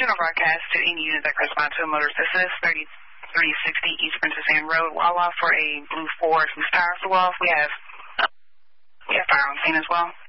general broadcast to any unit that corresponds to a motorist. This is 3360 East Princess Anne Road, Wawa, for a blue Ford whose tires flew off. We have fire on scene as well.